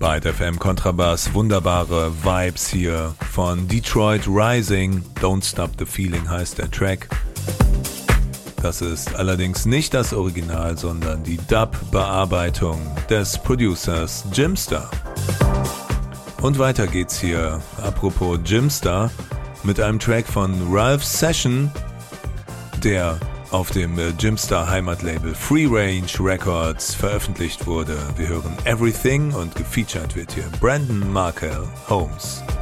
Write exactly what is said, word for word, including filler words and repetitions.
Ride F M Kontrabass, wunderbare Vibes hier von Detroit Rising. Don't Stop the Feeling heißt der Track. Das ist allerdings nicht das Original, sondern die Dub-Bearbeitung des Producers Jimster. Und weiter geht's hier, apropos Jimster, mit einem Track von Ralph Session, der auf dem Jimster Heimatlabel Free Range Records veröffentlicht wurde. Wir hören Everything und gefeatured wird hier Brandon Markel Holmes.